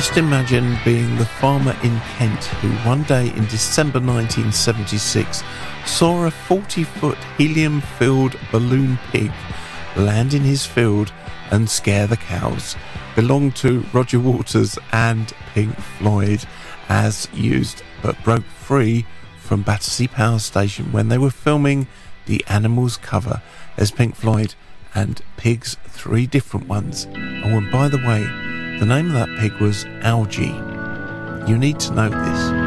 Just imagine being the farmer in Kent who one day in December 1976 saw a 40-foot helium-filled balloon pig land in his field and scare the cows. Belonged to Roger Waters and Pink Floyd, as used, but broke free from Battersea Power Station when they were filming the Animals cover as Pink Floyd and pigs, 3 different ones. Oh, and by the way, the name of that pig was Algie. You need to know this.